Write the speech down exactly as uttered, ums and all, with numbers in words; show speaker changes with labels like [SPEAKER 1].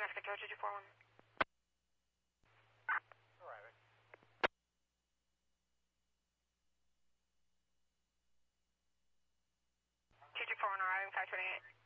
[SPEAKER 1] Mass Control two two four one.
[SPEAKER 2] Arriving.
[SPEAKER 1] two two four one arriving, five twenty-eight.